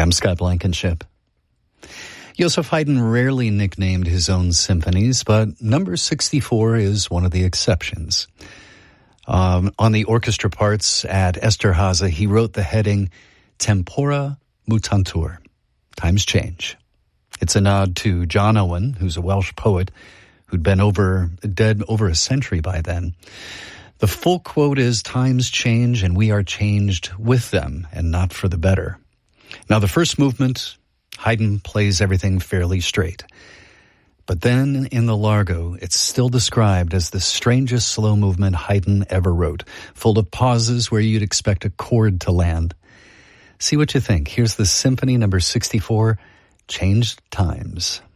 I'm Scott Blankenship. Joseph Haydn rarely nicknamed his own symphonies, but number 64 is one of the exceptions. On the orchestra parts at Esterhazy, he wrote the heading Tempora Mutantur, Times Change. It's a nod to John Owen, who's a Welsh poet who'd been dead over a century by then. The full quote is, "Times change and we are changed with them and not for the better." Now, the first movement, Haydn plays everything fairly straight. But then in the Largo, it's still described as the strangest slow movement Haydn ever wrote, full of pauses where you'd expect a chord to land. See what you think. Here's the Symphony number 64, Changed Times.